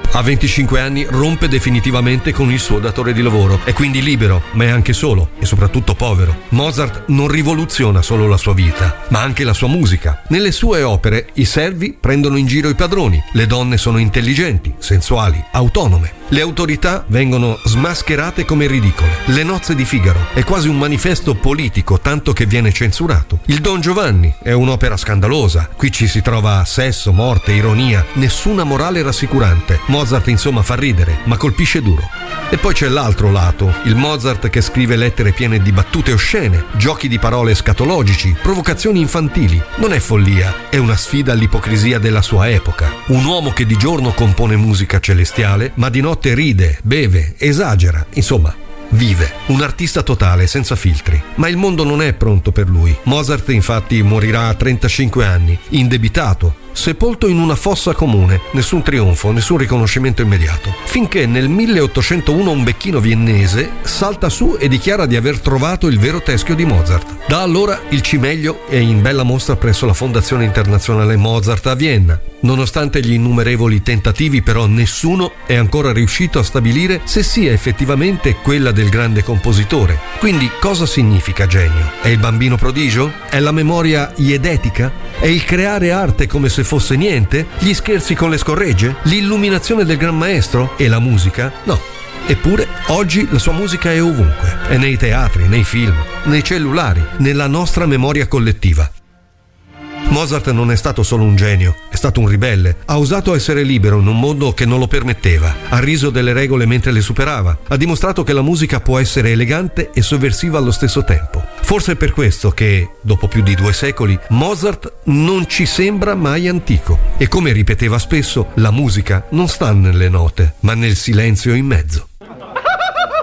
A 25 anni rompe definitivamente con il suo datore di lavoro, è quindi libero, ma è anche solo e soprattutto povero. Mozart non rivoluziona solo la sua vita, ma anche la sua musica. Nelle sue opere i servi prendono in giro i padroni, le donne sono intelligenti, sensuali, autonome. Le autorità vengono smascherate come ridicole. Le nozze di Figaro è quasi un manifesto politico, tanto che viene censurato. Il Don Giovanni è un'opera scandalosa. Qui ci si trova sesso, morte, ironia, nessuna morale rassicurante. Mozart insomma fa ridere, ma colpisce duro. E poi c'è l'altro lato, il Mozart che scrive lettere piene di battute oscene, giochi di parole scatologici, provocazioni infantili. Non è follia, è una sfida all'ipocrisia della sua epoca. Un uomo che di giorno compone musica celestiale, ma di notte ride, beve, esagera, insomma, vive. Un artista totale, senza filtri. Ma il mondo non è pronto per lui. Mozart infatti morirà a 35 anni, indebitato, sepolto in una fossa comune, nessun trionfo, nessun riconoscimento immediato, finché nel 1801 un becchino viennese salta su e dichiara di aver trovato il vero teschio di Mozart. Da allora il cimelio è in bella mostra presso la Fondazione Internazionale Mozart a Vienna. Nonostante gli innumerevoli tentativi, però, nessuno è ancora riuscito a stabilire se sia effettivamente quella del grande compositore. Quindi cosa significa genio? È il bambino prodigio? È la memoria iedetica? È il creare arte come se fosse niente? Gli scherzi con le scorregge? L'illuminazione del gran maestro? E la musica? No. Eppure oggi la sua musica è ovunque. È nei teatri, nei film, nei cellulari, nella nostra memoria collettiva. Mozart non è stato solo un genio, è stato un ribelle. Ha osato essere libero in un mondo che non lo permetteva. Ha riso delle regole mentre le superava. Ha dimostrato che la musica può essere elegante e sovversiva allo stesso tempo. Forse è per questo che, dopo più di 2 secoli, Mozart non ci sembra mai antico. E come ripeteva spesso, la musica non sta nelle note, ma nel silenzio in mezzo.